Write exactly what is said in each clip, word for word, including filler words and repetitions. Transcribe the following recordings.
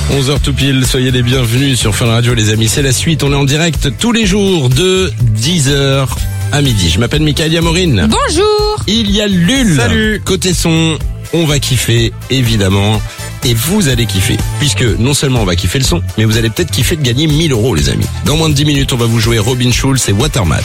onze heures tout pile, soyez les bienvenus sur Fun Radio les amis, c'est la suite, on est en direct tous les jours de dix heures à midi. Je m'appelle Mickaël Yamorine. Bonjour. Il y a Lul. Salut. Côté son, on va kiffer évidemment et vous allez kiffer puisque non seulement on va kiffer le son, mais vous allez peut-être kiffer de gagner mille euros les amis. Dans moins de dix minutes, on va vous jouer Robin Schulz et Watermat.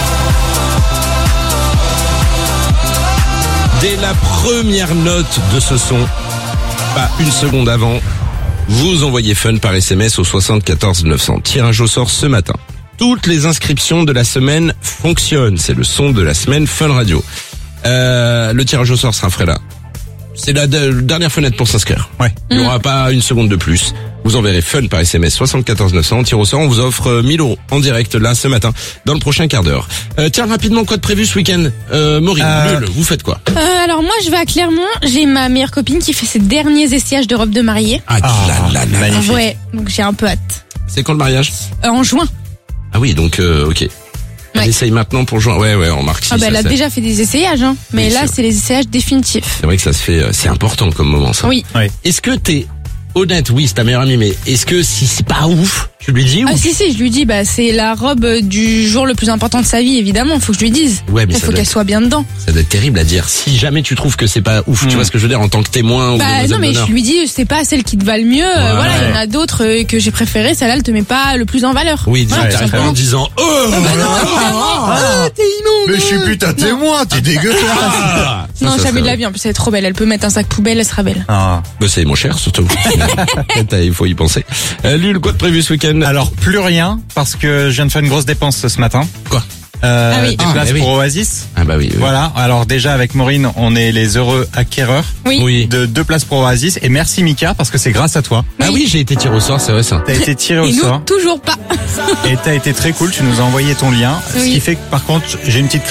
Dès la première note de ce son, pas une seconde avant, vous envoyez Fun par S M S au soixante-quatorze neuf cents. Tirage au sort ce matin. Toutes les inscriptions de la semaine fonctionnent. C'est le son de la semaine Fun Radio. Euh, le tirage au sort sera fait là. C'est la de- dernière fenêtre pour s'inscrire. Ouais. Il n'y aura pas une seconde de plus. Vous enverrez Fun par S M S soixante-quatorze neuf cents. On tire au sort, on vous offre euh, mille euros en direct là ce matin, dans le prochain quart d'heure. Euh, tiens, rapidement, quoi de prévu ce week-end euh, Maureen, Euh, Lul, vous faites quoi? Euh, alors moi je vais à Clermont, j'ai ma meilleure copine qui fait ses derniers essayages de robe de mariée. Ah, Ah, là, là, là. magnifique. Ouais, donc j'ai un peu hâte. C'est quand le mariage? Euh, en juin. Ah oui, donc euh, ok. Elle Ouais. essaye maintenant pour juin. Ouais, ouais, on marque. Ah bah elle a déjà fait des essayages, hein. Mais Oui, là c'est c'est les essayages définitifs. C'est vrai que ça se fait, euh, c'est important comme moment ça. Oui. Est-ce que t'es honnête? Oui, c'est ta meilleure amie, mais est-ce que si c'est pas ouf, tu lui dis ou Ah si si, je lui dis bah c'est la robe du jour le plus important de sa vie évidemment, faut que je lui dise. Ouais, mais Il ça faut doit, qu'elle être, soit bien dedans. ça doit être terrible à dire. Si jamais tu trouves que c'est pas ouf, tu Mm. vois ce que je veux dire en tant que témoin ou Bah demoiselle non mais d'honneur. je lui dis c'est pas celle qui te va le mieux, euh, Ouais. voilà, il y en a d'autres euh, que j'ai préférées, celle-là elle te met pas le plus en valeur. Oui, dis Voilà, t'arrives tout pas en simplement. disant oh. Bah non, évidemment. Ah, t'es immonde. Mais je suis plus ta témoin, t'es dégueulasse. Ah, ça, Non, ça jamais serait- de la vie. En plus, elle est trop belle. Elle peut mettre un sac poubelle, elle sera belle. Ah. Bah, c'est mon cher surtout. Il faut y penser. Euh, Lul, quoi de prévu ce week-end? Alors plus rien parce que je viens de faire une grosse dépense ce matin. Quoi? Euh, Ah oui. Des Ah, places bah oui. pour Oasis. Ah bah oui. oui. Voilà. Alors déjà avec Maureen, on est les heureux acquéreurs Oui. Oui. de deux places pour Oasis. Et merci Mika parce que c'est grâce à toi. Ah oui, j'ai été tiré au sort, c'est vrai ça. T'as été tiré au Et nous, sort toujours pas. et t'as été très cool. Tu nous as envoyé ton lien. Ce Oui. qui fait que par contre j'ai une petite